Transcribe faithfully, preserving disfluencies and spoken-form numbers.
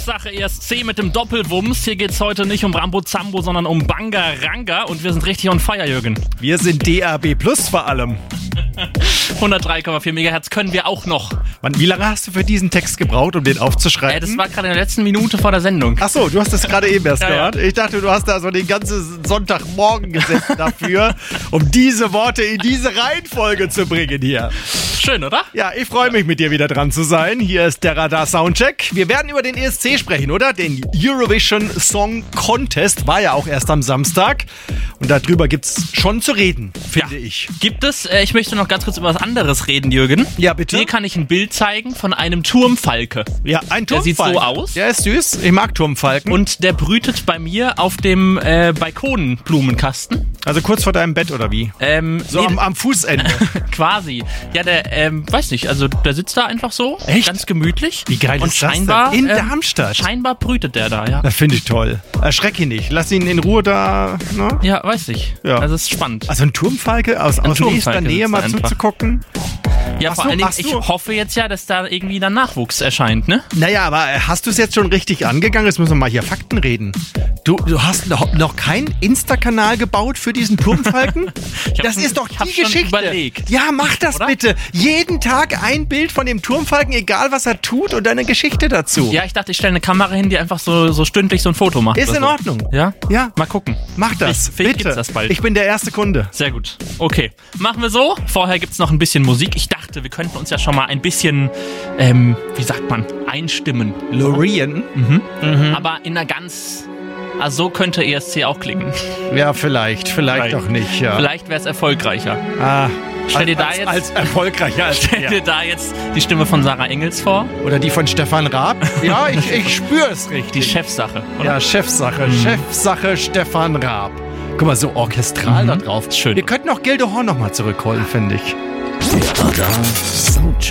Chefsache E S C mit dem Doppelwumms. Hier geht's heute nicht um Rambo Zambo, sondern um Bangaranga. Und wir sind richtig on fire, Jürgen. Wir sind D A B Plus vor allem. hundertdrei Komma vier Megahertz können wir auch noch. Mann, wie lange hast du für diesen Text gebraucht, um den aufzuschreiben? Äh, das war gerade in der letzten Minute vor der Sendung. Ach so, du hast das gerade eben erst Ja, gehört. ja. Ich dachte, du hast da so den ganzen Sonntagmorgen gesessen dafür, um diese Worte in diese Reihenfolge zu bringen hier. Schön, oder? Ja, ich freue mich, mit dir wieder dran zu sein. Hier ist der Radar Soundcheck. Wir werden über den E S C sprechen, oder? Den Eurovision Song Contest war ja auch erst am Samstag. Und darüber gibt's schon zu reden, finde Ja. ich. Gibt es, äh, ich möchte noch ganz kurz über was anderes reden, Jürgen. Ja, bitte. Hier kann ich ein Bild zeigen von einem Turmfalke. Ja, ein Der Turmfalken. sieht so aus. Der ist süß. Ich mag Turmfalken. Und der brütet bei mir auf dem äh, Balkonblumenkasten. Also kurz vor deinem Bett, oder wie? Ähm, So nee, am, am Fußende. quasi. Ja, der, ähm, weiß nicht, also der sitzt da einfach so. Echt? Ganz gemütlich. Wie geil Und ist das scheinbar, denn? In ähm, Darmstadt? Scheinbar brütet der da, ja. Das finde ich toll. Erschreck ihn nicht. Lass ihn in Ruhe da. Ne? Ja, weiß ich. Ja. Also es ist spannend. Also ein Turmfalke aus, aus nächster Turmfalke Nähe sitzt mal da einfach. zuzugucken. Ja, Hast vor du- allen Dingen, hast ich du- hoffe jetzt ja, dass da irgendwie dann Nachwuchs erscheint, ne? Naja, aber hast du es jetzt schon richtig angegangen? Jetzt müssen wir mal hier Fakten reden. Du, du hast noch, noch keinen Insta-Kanal gebaut für diesen Turmfalken? Ich hab Das schon- ist doch ich hab die schon Geschichte. überlegt. Ja, mach das Oder? bitte. Jeden Tag ein Bild von dem Turmfalken, egal was er tut, und eine Geschichte dazu. Ja, ich dachte, ich stelle eine Kamera hin, die einfach so, so stündlich so ein Foto macht. Ist oder in so. Ordnung. Ja? Ja. Mal gucken. Mach das. Vielleicht- vielleicht bitte. gibt's das bald. Ich bin der erste Kunde. Sehr gut. Okay, machen wir so. Vorher gibt's noch ein bisschen Musik. Ich dachte, wir könnten uns ja schon mal ein bisschen, ähm, wie sagt man, einstimmen. Lorien? Aber in einer ganz... Also so könnte E S C auch klingen. Ja, vielleicht. Vielleicht Vielleicht. auch nicht, ja. Vielleicht wäre es erfolgreicher. Ah, Stell dir da als, jetzt- als erfolgreicher als Stell er. dir da jetzt die Stimme von Sarah Engels vor. Oder die von Stefan Raab. Ja, ich, ich spüre es Die richtig. Chefsache, oder? Ja, Chefsache. Chefsache Stefan Raab. Guck mal, so orchestral Mhm. da drauf. Schön. Wir könnten auch Gilde Horn nochmal zurückholen, finde ich. Radar Soundcheck.